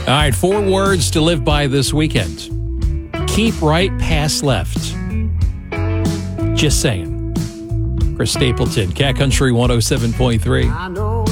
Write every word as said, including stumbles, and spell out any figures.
All right, four words to live by this weekend. Keep right, pass left. Just saying. Chris Stapleton, Cat Country one oh seven point three. I know